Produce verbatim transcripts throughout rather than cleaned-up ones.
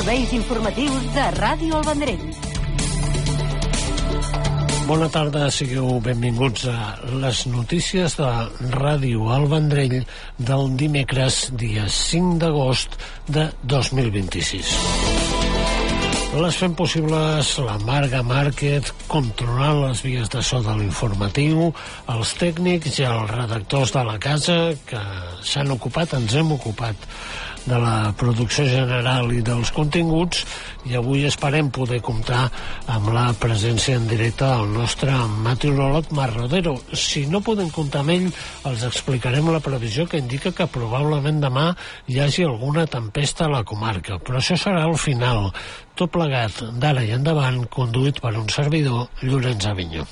serveis informatius de Ràdio El Vendrell. Bona tarda, sigueu benvinguts a les notícies de Ràdio El Vendrell del dimecres, dia cinc d'agost de dos mil vint-i-sis. Les fem possibles la Marga Márquez, controlant les vies de so de l'informatiu, els tècnics i els redactors de la casa que s'han ocupat, ens hem ocupat de la producció general i dels continguts, i avui esperem poder comptar amb la presència en directe del nostre meteoròleg Marc Rodero. Si no podem comptar amb ell, els explicarem la previsió que indica que probablement demà hi hagi alguna tempesta a la comarca, però això serà al final. Tot plegat d'ara i endavant, conduït per un servidor, Llorenç Avinyó.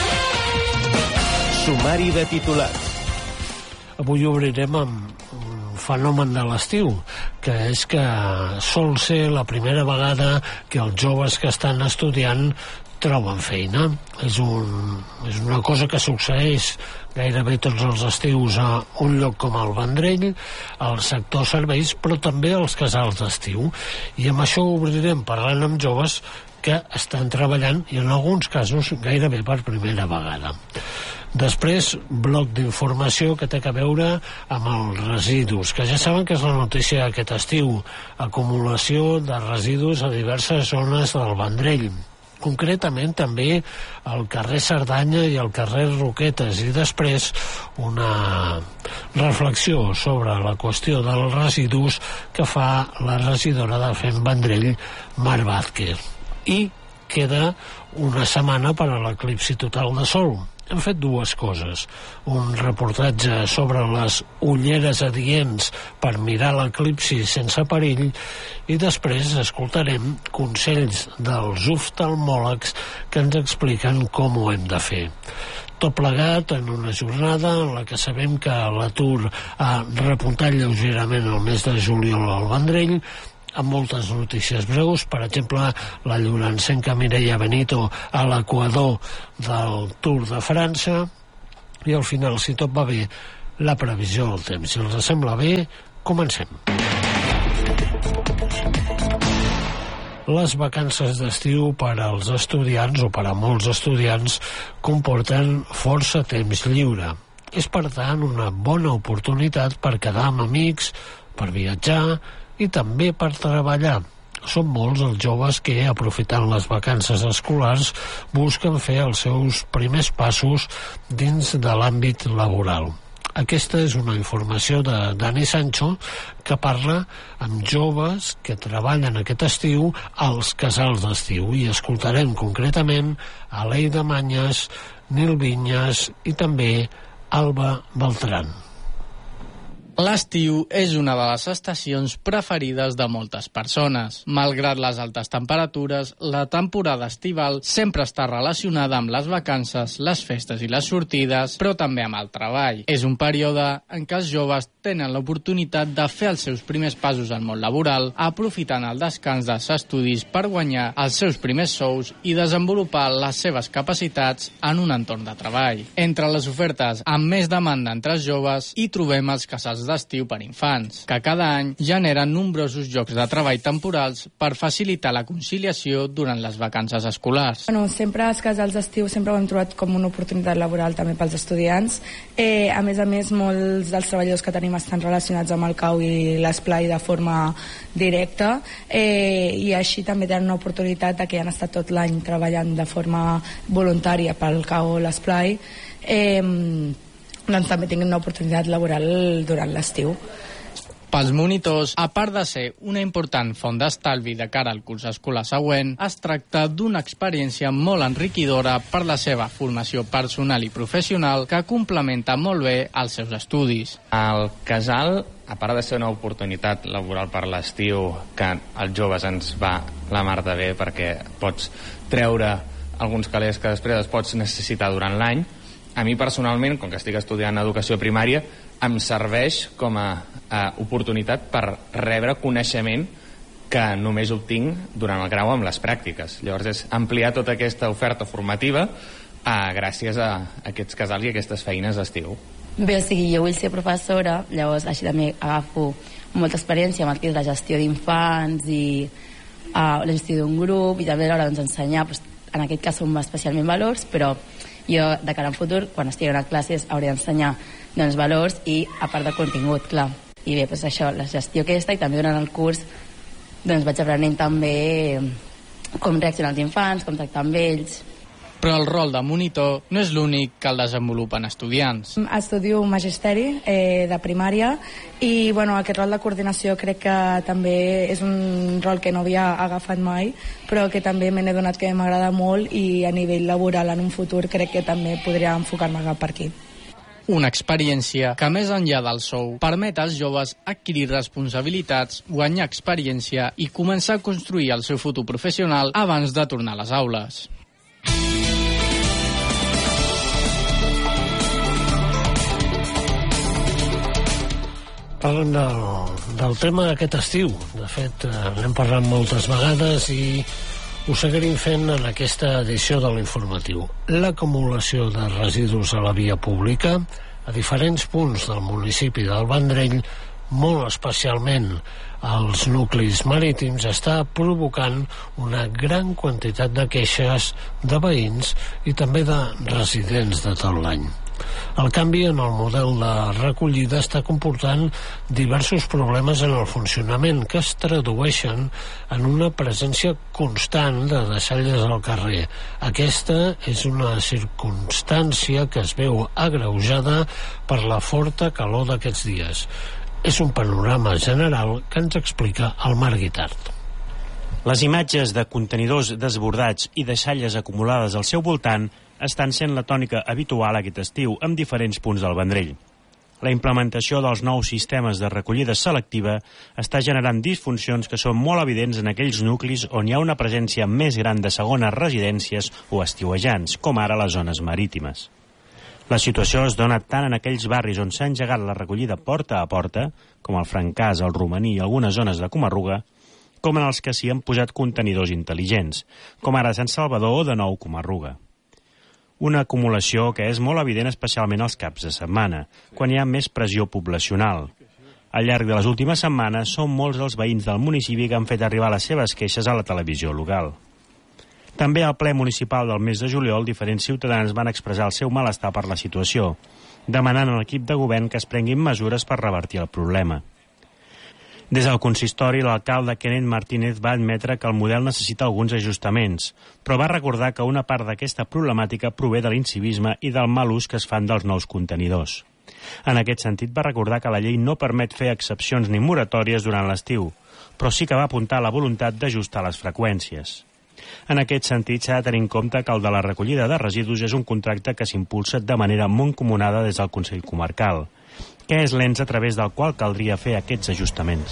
Sumari de titulars. Avui obrirem amb fenomen de l'estiu, que és que sol ser la primera vegada que els joves que estan estudiant troben feina. És, un, és una cosa que succeeix gairebé tots els estius a un lloc com el Vendrell, al sector serveis, però també als casals d'estiu. I amb això obrirem parlant amb joves que estan treballant i en alguns casos gairebé per primera vegada. Després, bloc d'informació que té a veure amb els residus, que ja saben que és la notícia d'aquest estiu. Acumulació de residus a diverses zones del Vendrell, concretament també al carrer Cerdanya i al carrer Roquetes, i després una reflexió sobre la qüestió dels residus que fa la regidora de Fem Vendrell, Mar Vázquez. I queda una setmana per a l'eclipsi total de sol. Hem fet dues coses: un reportatge sobre les ulleres adients per mirar l'eclipsi sense perill, i després escoltarem consells dels oftalmòlegs que ens expliquen com ho hem de fer. Tot plegat en una jornada en la que sabem que l'atur ha repuntat lleugerament el mes de juliol al Vendrell, amb moltes notícies breus, per exemple, la llorencenca Mireia Benito a l'equador del Tour de França, i al final, si tot va bé, la previsió del temps. Si els sembla bé, comencem. Les vacances d'estiu per als estudiants, o per a molts estudiants, comporten força temps lliure. És, per tant, una bona oportunitat per quedar amb amics, per viatjar i també per treballar. Són molts els joves que, aprofitant les vacances escolars, busquen fer els seus primers passos dins de l'àmbit laboral. Aquesta és una informació de Dani Sancho, que parla amb joves que treballen aquest estiu als casals d'estiu, i escoltarem concretament a Leida Manyes, Nil Vinyes i també Alba Beltrán. L'estiu és una de les estacions preferides de moltes persones. Malgrat les altes temperatures, la temporada estival sempre està relacionada amb les vacances, les festes i les sortides, però també amb el treball. És un període en què els joves tenen l'oportunitat de fer els seus primers passos al món laboral, aprofitant el descans dels estudis per guanyar els seus primers sous i desenvolupar les seves capacitats en un entorn de treball. Entre les ofertes amb més demanda entre els joves hi trobem els casals d'estiu per infants, que cada any generen nombrosos llocs de treball temporals per facilitar la conciliació durant les vacances escolars. Bueno, sempre els casals d'estiu sempre ho hem trobat com una oportunitat laboral també pels estudiants. Eh, a més a més, molts dels treballadors que tenim estan relacionats amb el C A U i l'esplai de forma directa, eh, i així també tenen una oportunitat de que han estat tot l'any treballant de forma voluntària pel C A U o l'esplai, eh, doncs també tinguin una oportunitat laboral durant l'estiu. Pels monitors, a part de ser una important font d'estalvi de cara al curs escolar següent, es tracta d'una experiència molt enriquidora per la seva formació personal i professional, que complementa molt bé els seus estudis. El casal, a part de ser una oportunitat laboral per l'estiu, que als joves ens va la mar de bé perquè pots treure alguns calés que després els pots necessitar durant l'any, a mi personalment, com que estic estudiant educació primària, em serveix com a, a oportunitat per rebre coneixement que només obtinc durant el grau amb les pràctiques. Llavors és ampliar tota aquesta oferta formativa a, gràcies a aquests casals i aquestes feines d'estiu. Bé, o sigui, jo vull ser professora, llavors així també agafo molta experiència amb el que és la gestió d'infants i uh, la gestió d'un grup, i també a l'hora doncs, ensenyar, doncs, en aquest cas són especialment valors, però jo de cara al futur, quan estigui a classes, hauré d'ensenyar doncs, valors i a part de contingut, clar. I bé, doncs això, la gestió aquesta, i també durant el curs doncs, vaig aprenent també com reaccionar als infants, com tractar amb ells. Però el rol de monitor no és l'únic que el desenvolupen estudiants. Estudio magisteri eh, de primària i bueno, aquest rol de coordinació crec que també és un rol que no havia agafat mai, però que també me n'he donat que m'agrada molt i a nivell laboral en un futur crec que també podria enfocar-me per aquí. Una experiència que, més enllà del sou, permet als joves adquirir responsabilitats, guanyar experiència i començar a construir el seu futur professional abans de tornar a les aules. Parlen del, del tema d'aquest estiu. De fet, n'hem parlat moltes vegades i ho seguirem fent en aquesta edició de l'informatiu. L'acumulació de residus a la via pública a diferents punts del municipi del Vendrell, molt especialment als nuclis marítims, està provocant una gran quantitat de queixes de veïns i també de residents de tot l'any. El canvi en el model de recollida està comportant diversos problemes en el funcionament que es tradueixen en una presència constant de deixalles al carrer. Aquesta és una circumstància que es veu agreujada per la forta calor d'aquests dies. És un panorama general que ens explica el Marc Guitart. Les imatges de contenidors desbordats i deixalles acumulades al seu voltant estan sent la tònica habitual aquest estiu en diferents punts del Vendrell. La implementació dels nous sistemes de recollida selectiva està generant disfuncions que són molt evidents en aquells nuclis on hi ha una presència més gran de segones residències o estiuejants, com ara les zones marítimes. La situació es dona tant en aquells barris on s'ha engegat la recollida porta a porta, com el Francàs, el Romaní i algunes zones de Comarruga, com en els que s'hi han posat contenidors intel·ligents, com ara Sant Salvador o de nou Comarruga. Una acumulació que és molt evident especialment als caps de setmana, quan hi ha més pressió poblacional. Al llarg de les últimes setmanes són molts els veïns del municipi que han fet arribar les seves queixes a la televisió local. També al ple municipal del mes de juliol, diferents ciutadans van expressar el seu malestar per la situació, demanant a l'equip de govern que es prenguin mesures per revertir el problema. Des del consistori, l'alcalde Kenneth Martínez va admetre que el model necessita alguns ajustaments, però va recordar que una part d'aquesta problemàtica prové de l'incivisme i del mal ús que es fan dels nous contenidors. En aquest sentit, va recordar que la llei no permet fer excepcions ni moratòries durant l'estiu, però sí que va apuntar la voluntat d'ajustar les freqüències. En aquest sentit, s'ha de tenir en compte que el de la recollida de residus és un contracte que s'impulsa de manera mancomunada des del Consell Comarcal, que és l'ens a través del qual caldria fer aquests ajustaments.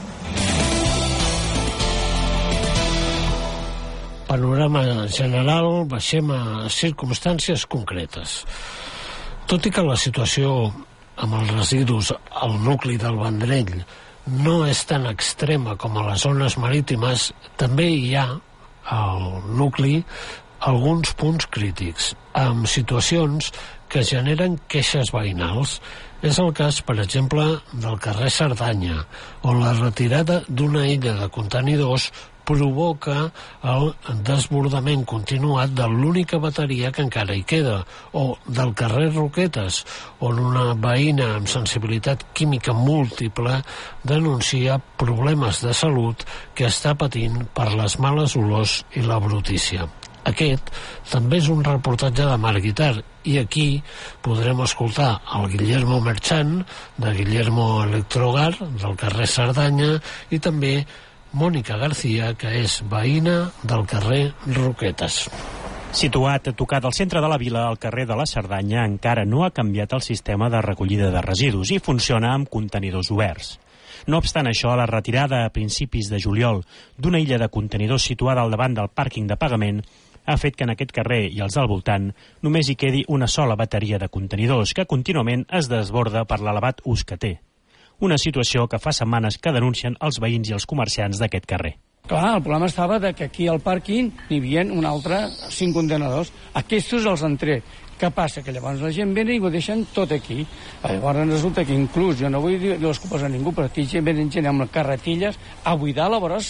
Panorama general, baixem a circumstàncies concretes. Tot i que la situació amb els residus al nucli del Vendrell no és tan extrema com a les zones marítimes, també hi ha al nucli alguns punts crítics, amb situacions que generen queixes veïnals. És el cas, per exemple, del carrer Cerdanya, on la retirada d'una illa de contenidors provoca el desbordament continuat de l'única bateria que encara hi queda, o del carrer Roquetes, on una veïna amb sensibilitat química múltiple denuncia problemes de salut que està patint per les males olors i la brutícia. Aquest també és un reportatge de Marc Guitart i aquí podrem escoltar el Guillermo Merchant de Guillermo Electrogar del carrer Cerdanya i també Mònica García, que és veïna del carrer Roquetes. Situat a tocar del centre de la vila, el carrer de la Cerdanya encara no ha canviat el sistema de recollida de residus i funciona amb contenidors oberts. No obstant això, la retirada a principis de juliol d'una illa de contenidors situada al davant del pàrquing de pagament ha fet que en aquest carrer i als al voltant només hi quedi una sola bateria de contenidors que contínuament es desborda per l'elevat ús que té. Una situació que fa setmanes que denuncien els veïns i els comerciants d'aquest carrer. Clar, el problema estava de que aquí al pàrquing n'hi havia un altre cinc contenedors. Aquests els han tret. Què passa? Que llavors la gent ve i ho deixen tot aquí. Llavors resulta que inclús, jo no vull dir les culpes a ningú, però aquí gent venen gent amb les carretilles a buidar la brossa.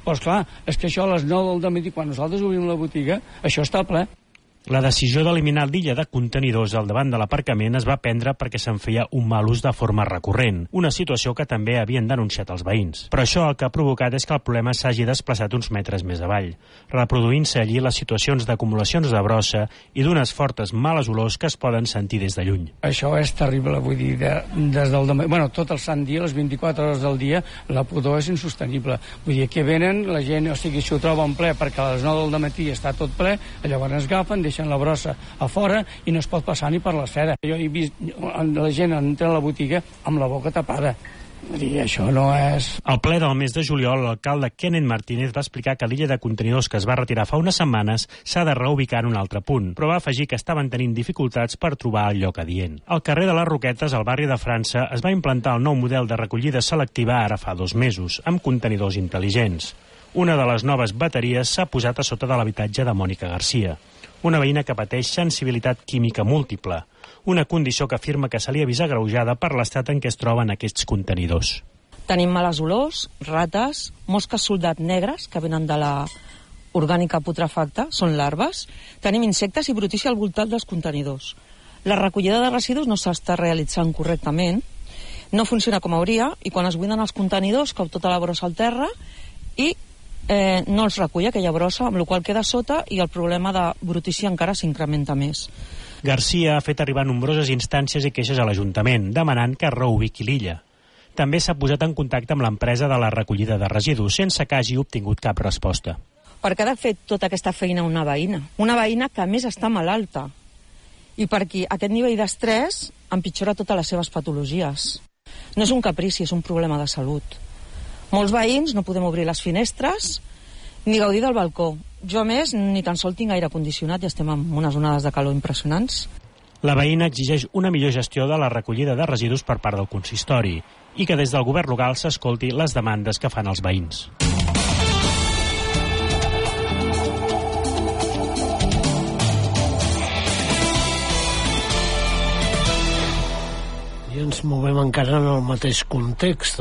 Però, esclar, és que això a les nou del matí, quan nosaltres obrim la botiga, això està ple. La decisió d'eliminar l'illa de contenidors al davant de l'aparcament es va prendre perquè se'n feia un mal ús de forma recurrent, una situació que també havien denunciat els veïns. Però això el que ha provocat és que el problema s'hagi desplaçat uns metres més avall, reproduint-se allí les situacions d'acumulacions de brossa i d'unes fortes males olors que es poden sentir des de lluny. Això és terrible, vull dir, de, des del... Bueno, tot el sant dia, les vint-i-quatre hores del dia, la pudor és insostenible. Vull dir, aquí venen, la gent, o sigui, si ho troben ple, perquè a les nou del matí està tot ple, llavors es agafen, deixen la brossa a fora i no es pot passar ni per l'esfera. Jo he vist la gent entra a la botiga amb la boca tapada. I això no és... Al ple del mes de juliol, l'alcalde Kenneth Martínez va explicar que l'illa de contenidors que es va retirar fa unes setmanes s'ha de reubicar en un altre punt, però va afegir que estaven tenint dificultats per trobar el lloc adient. Al carrer de les Roquetes, al barri de França, es va implantar el nou model de recollida selectiva ara fa dos mesos, amb contenidors intel·ligents. Una de les noves bateries s'ha posat a sota de l'habitatge de Mònica Garcia, una veïna que pateix sensibilitat química múltiple, una condició que afirma que se li ha vist agreujada per l'estat en què es troben aquests contenidors. Tenim males olors, rates, mosques soldat negres que venen de la orgànica putrefacta, són larves, tenim insectes i brutícia al voltant dels contenidors. La recollida de residus no s'està realitzant correctament, no funciona com hauria i quan es buiden els contenidors cau tota la brossa al terra i Eh, no els recull aquella brossa, amb la qual queda sota i el problema de brutícia encara s'incrementa més. Garcia ha fet arribar nombroses instàncies i queixes a l'Ajuntament, demanant que es reubiqui l'illa. També s'ha posat en contacte amb l'empresa de la recollida de residus, sense que hagi obtingut cap resposta. Per què ha de fer tota aquesta feina una veïna? Una veïna que a més està malalta i per qui aquest nivell d'estrès empitjora totes les seves patologies. No és un caprici, és un problema de salut. Molts veïns no podem obrir les finestres ni gaudir del balcó. Jo, a més, ni tan sol tinc aire condicionat i estem amb unes onades de calor impressionants. La veïna exigeix una millor gestió de la recollida de residus per part del consistori i que des del govern local s'escolti les demandes que fan els veïns. I ens movem encara en el mateix context.